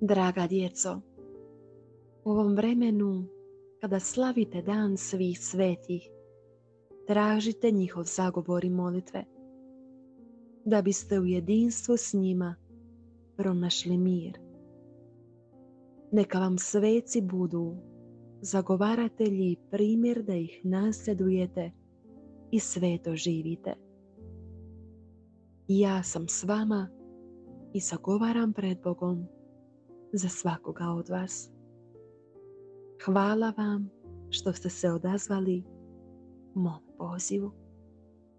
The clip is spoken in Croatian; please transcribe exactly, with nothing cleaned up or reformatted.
Draga djeco, u ovom vremenu kada slavite dan svih svetih, tražite njihov zagovor i molitve, da biste u jedinstvu s njima pronašli mir. Neka vam sveci budu zagovaratelji i primjer da ih nasljedujete i sveto živite. Ja sam s vama i zagovaram pred Bogom za svakoga od vas. Hvala vam što ste se odazvali mom pozivu.